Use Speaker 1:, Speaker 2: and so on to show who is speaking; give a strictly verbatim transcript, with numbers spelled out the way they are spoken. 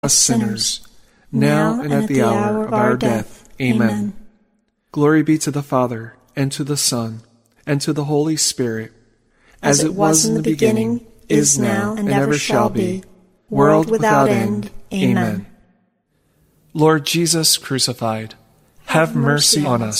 Speaker 1: us sinners, now and at the hour of our death. Amen. Glory be to the Father, and to the Son, and to the Holy Spirit, as it was in the beginning, is now, and ever shall be, world without end. Amen. Lord Jesus crucified, have mercy on us.